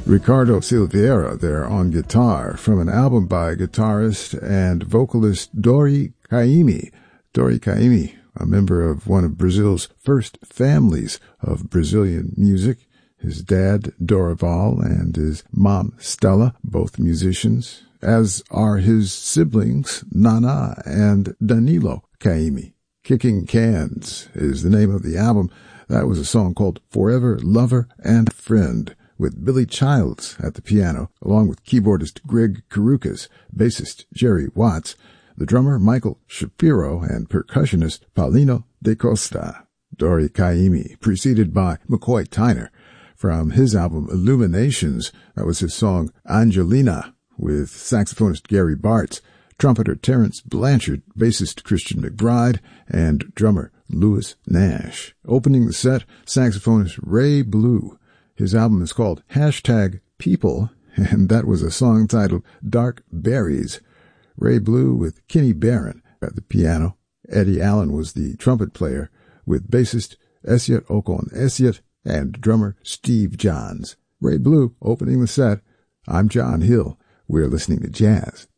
Ricardo Silveira there on guitar from an album by guitarist and vocalist Dori Caymmi. Dori Caymmi, a member of one of Brazil's first families of Brazilian music. His dad, Dorival, and his mom, Stella, both musicians, as are his siblings, Nana and Danilo Caymmi. Kicking Cans is the name of the album. That was a song called Forever Lover and Friend, with Billy Childs at the piano, along with keyboardist Greg Karukas, bassist Jerry Watts, the drummer Michael Shapiro, and percussionist Paulino da Costa. Dori Caymmi, preceded by McCoy Tyner. From his album Illuminations, that was his song Angelina, with saxophonist Gary Bartz, trumpeter Terrence Blanchard, bassist Christian McBride, and drummer Louis Nash. Opening the set, saxophonist Ray Blue. His album is called #People, and that was a song titled Dark Berries. Ray Blue with Kenny Barron at the piano. Eddie Allen was the trumpet player, with bassist Esiot Okon Esiot and drummer Steve Johns. Ray Blue opening the set. I'm John Hill. We're listening to jazz